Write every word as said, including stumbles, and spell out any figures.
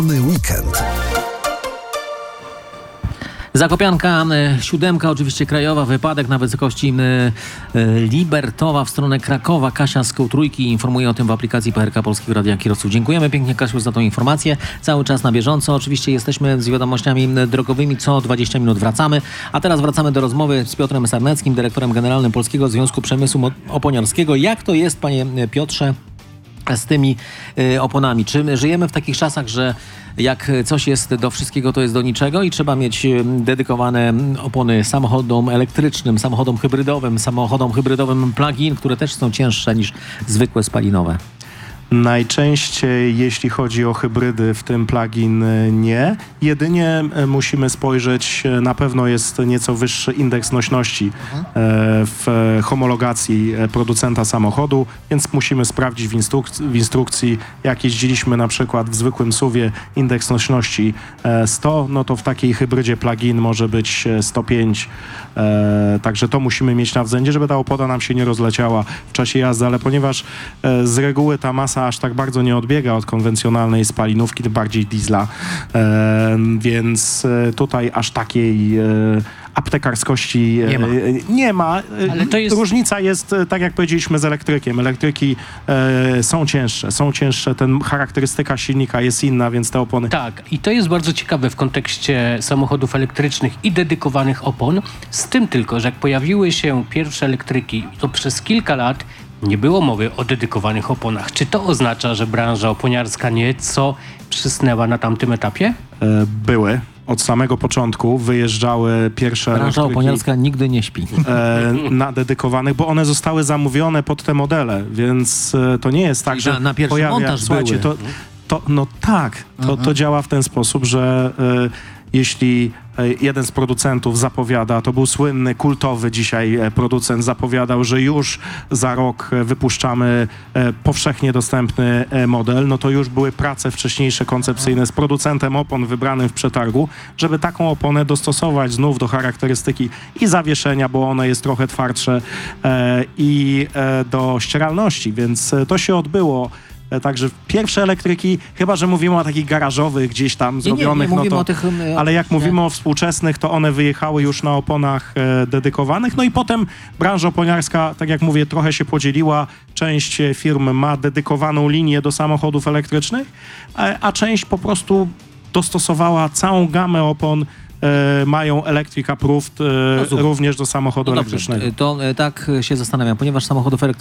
Weekend. Zakopianka, siódemka, oczywiście krajowa, wypadek na wysokości Libertowa w stronę Krakowa. Kasia z Kołtrójki informuje o tym w aplikacji P R K Polskiego Radia Kierowców. Dziękujemy pięknie, Kasiu, za tą informację. Cały czas na bieżąco. Oczywiście jesteśmy z wiadomościami drogowymi. Co dwadzieścia minut wracamy. A teraz wracamy do rozmowy z Piotrem Sarneckim, dyrektorem generalnym Polskiego Związku Przemysłu Oponiarskiego. Jak to jest, panie Piotrze, z tymi y, oponami? Czy żyjemy w takich czasach, że jak coś jest do wszystkiego, to jest do niczego i trzeba mieć y, dedykowane opony samochodom elektrycznym, samochodom hybrydowym, samochodom hybrydowym plug-in, które też są cięższe niż zwykłe spalinowe? Najczęściej, jeśli chodzi o hybrydy, w tym plug-in nie. Jedynie musimy spojrzeć, na pewno jest nieco wyższy indeks nośności w homologacji producenta samochodu, więc musimy sprawdzić w instrukcji, w instrukcji, jak jeździliśmy na przykład w zwykłym suwie, indeks nośności sto, no to w takiej hybrydzie plug-in może być sto pięć. Także to musimy mieć na względzie, żeby ta opona nam się nie rozleciała w czasie jazdy, ale ponieważ z reguły ta masa aż tak bardzo nie odbiega od konwencjonalnej spalinówki, tym bardziej diesla, e, więc tutaj aż takiej e, aptekarskości e, nie ma. Nie ma. Ale to jest... Różnica jest, tak jak powiedzieliśmy, z elektrykiem. Elektryki e, są cięższe, są cięższe, ten charakterystyka silnika jest inna, więc te opony... Tak, i to jest bardzo ciekawe w kontekście samochodów elektrycznych i dedykowanych opon, z tym tylko, że jak pojawiły się pierwsze elektryki, to przez kilka lat nie było mowy o dedykowanych oponach. Czy to oznacza, że branża oponiarska nieco przysnęła na tamtym etapie? E, były. Od samego początku wyjeżdżały pierwsze Branża elektryki oponiarska nigdy nie śpi. e, na dedykowanych, bo one zostały zamówione pod te modele, więc e, to nie jest tak, Czyli że na, na pierwszy pojawia... montaż Słuchajcie, były. to, to, no tak, to, to działa w ten sposób, że e, jeśli jeden z producentów zapowiada, to był słynny, kultowy dzisiaj producent, zapowiadał, że już za rok wypuszczamy powszechnie dostępny model, no to już były prace wcześniejsze koncepcyjne z producentem opon wybranym w przetargu, żeby taką oponę dostosować znów do charakterystyki i zawieszenia, bo ono jest trochę twardsze, i do ścieralności, więc to się odbyło. Także pierwsze elektryki, chyba że mówimy o takich garażowych, gdzieś tam Nie, zrobionych, nie, nie no to, o tych, ale jak mówimy o współczesnych, to one wyjechały już na oponach e, dedykowanych. No i potem branża oponiarska, tak jak mówię, trochę się podzieliła. Część firm ma dedykowaną linię do samochodów elektrycznych, a, a część po prostu dostosowała całą gamę opon. E, mają Electric Approved e, Rozumiem. również do samochodu No dobrze, elektrycznego. to e, tak się zastanawiam, ponieważ samochodów elektrycznych